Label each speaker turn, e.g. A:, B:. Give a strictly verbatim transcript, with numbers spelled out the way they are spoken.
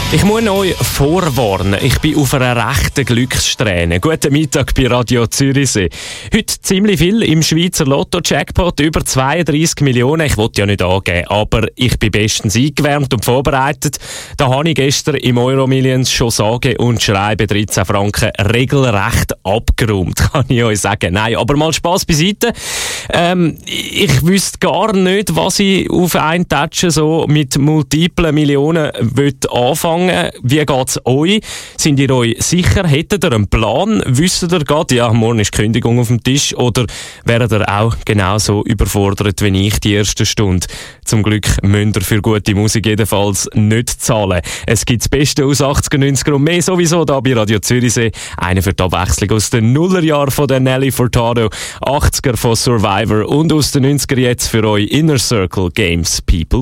A: Ich muss euch vorwarnen, ich bin auf einer rechten Glückssträhne. Guten Mittag bei Radio Zürichsee. Heute ziemlich viel im Schweizer Lotto-Jackpot, über zweiunddreissig Millionen. Ich wollte ja nicht angeben, aber ich bin bestens eingewärmt und vorbereitet. Da habe ich gestern im Euro-Millions schon sage und schreibe dreizehn Franken regelrecht abgeräumt, kann ich euch sagen. Nein, aber mal Spass beiseite. Ähm, ich wüsste gar nicht, was ich auf einen Touch so mit multiplen Millionen anfangen. Wie geht's euch? Sind ihr euch sicher? Hättet ihr einen Plan? Wisst ihr gerade, ja, morgen ist die Kündigung auf dem Tisch? Oder wäret ihr auch genauso überfordert wie ich die erste Stunde? Zum Glück müsst ihr für gute Musik jedenfalls nicht zahlen. Es gibt das Beste aus achtziger, neunziger und mehr sowieso da bei Radio Zürichsee. Eine für die Abwechslung aus den Nullerjahren von der Nelly Furtado, achtziger von Survivor und aus den neunziger jetzt für euch Inner Circle Games People.